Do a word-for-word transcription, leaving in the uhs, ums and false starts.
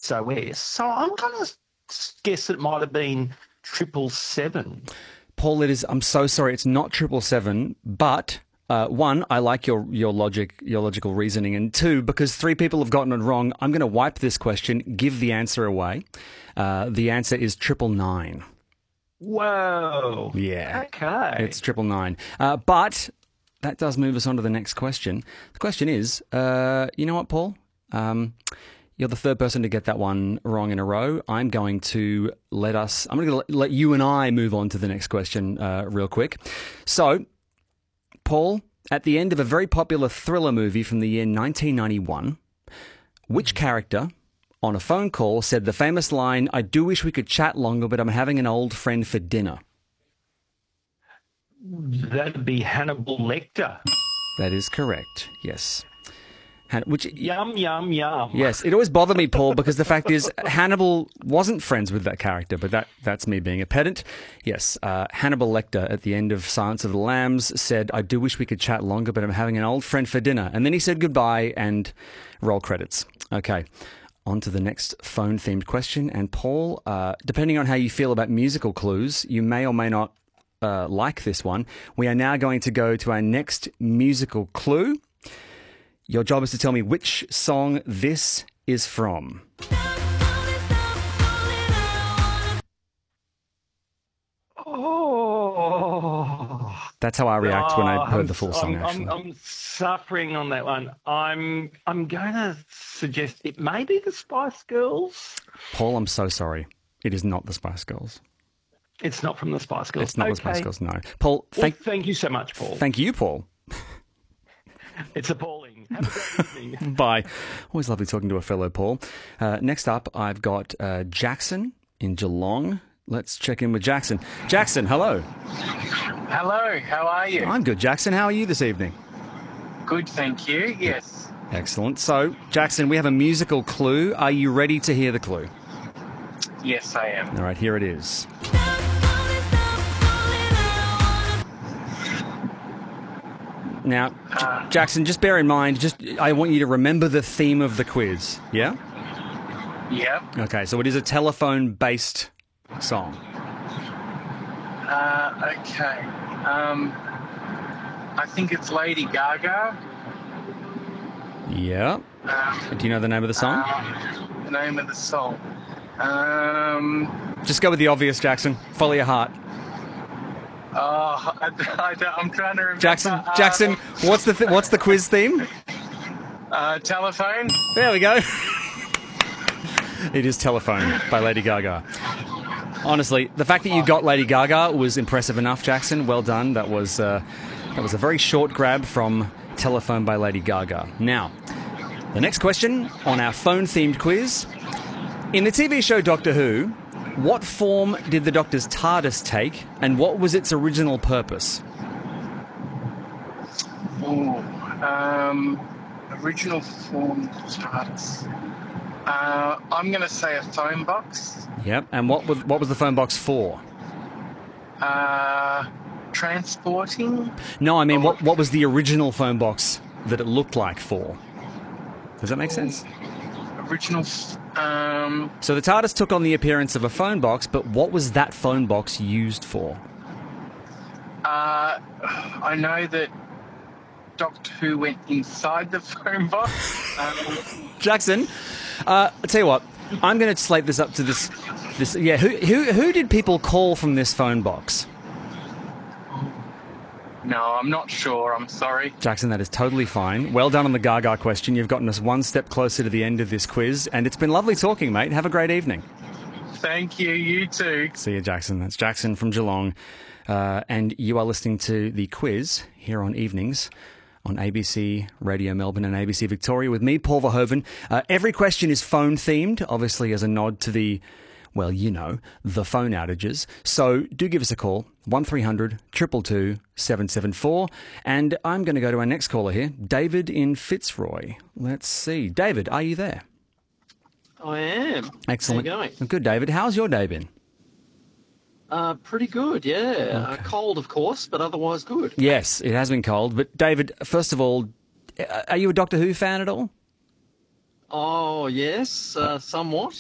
S O S. So I'm going to guess it might have been triple seven. Paul, it is. I'm so sorry. It's not triple seven, but uh, one, I like your your logic, your logical reasoning, and two, because three people have gotten it wrong, I'm going to wipe this question, give the answer away. Uh, the answer is triple nine. Whoa. Yeah. Okay. It's triple nine. Uh, but that does move us on to the next question. The question is, uh, you know what, Paul? Um, You're the third person to get that one wrong in a row. I'm going to let us, I'm going to let you and I move on to the next question uh, real quick. So, Paul, at the end of a very popular thriller movie from the year nineteen ninety-one, which character on a phone call said the famous line, "I do wish we could chat longer, but I'm having an old friend for dinner"? That'd be Hannibal Lecter. That is correct, yes. Han- which Yum, yum, yum. Yes, it always bothered me, Paul, because the fact is Hannibal wasn't friends with that character, but that, that's me being a pedant. Yes, uh, Hannibal Lecter at the end of Silence of the Lambs said, "I do wish we could chat longer, but I'm having an old friend for dinner." And then he said goodbye and roll credits. Okay, on to the next phone-themed question. And Paul, uh, depending on how you feel about musical clues, you may or may not uh, like this one. We are now going to go to our next musical clue. Your job is to tell me which song this is from. Oh. That's how I react when I heard I'm, the full song, I'm, actually. I'm, I'm suffering on that one. I'm I'm going to suggest it may be the Spice Girls. Paul, I'm so sorry. It is not the Spice Girls. It's not from the Spice Girls. It's not okay. the Spice Girls, no. Paul, thank, well, thank you so much, Paul. Thank you, Paul. It's appalling. Have a great evening. Bye. Always lovely talking to a fellow Paul. Uh, next up, I've got uh, Jackson in Geelong. Let's check in with Jackson. Jackson, hello. Hello, how are you? I'm good, Jackson. How are you this evening? Good, thank you. Yes. Excellent. So, Jackson, we have a musical clue. Are you ready to hear the clue? Yes, I am. All right, here it is. Now, Uh, J- Jackson, just bear in mind, just I want you to remember the theme of the quiz, yeah? Yep. Okay, so it is a telephone-based song. Uh, okay. Um, I think it's Lady Gaga. Yeah. Um, Do you know the name of the song? um, the name of the song. Um, Just go with the obvious, Jackson. Follow your heart. oh, I, I don't, I'm trying to remember. Jackson, uh, Jackson, what's the th- what's the quiz theme? Uh, telephone. There we go. It is Telephone by Lady Gaga. Honestly, the fact that you got Lady Gaga was impressive enough, Jackson. Well done. That was uh, that was a very short grab from Telephone by Lady Gaga. Now, the next question on our phone-themed quiz. In the T V show Doctor Who, what form did the Doctor's TARDIS take, and what was its original purpose? Oh, um, original form TARDIS. Uh, I'm going to say a phone box. Yep. And what was what was the phone box for? Uh, transporting. No, I mean, what what was the original phone box that it looked like for? Does that make sense? Original. f- Um, So the TARDIS took on the appearance of a phone box, but what was that phone box used for? uh, I know that Doctor Who went inside the phone box. Um, Jackson, uh, I tell you what, I'm going to slate this up to this. This yeah. Who who who did people call from this phone box? no, I'm not sure. I'm sorry. Jackson, that is totally fine. Well done on the Gaga question. You've gotten us one step closer to the end of this quiz, and it's been lovely talking, mate. Have a great evening. Thank you. You too. See you, Jackson. That's Jackson from Geelong. Uh, and you are listening to the quiz here on evenings on A B C Radio Melbourne and A B C Victoria with me, Paul Verhoeven. Uh, every question is phone-themed, obviously as a nod to the, well, you know, the phone outages. So do give us a call, one three hundred two two two seven seven four. And I'm going to go to our next caller here, David in Fitzroy. Let's see. David, are you there? I am. Excellent. How you going? Good, David. How's your day been? Uh, pretty good, yeah. Uh, cold, of course, but otherwise good. Yes, it has been cold. But David, first of all, are you a Doctor Who fan at all? Oh, yes, uh, somewhat.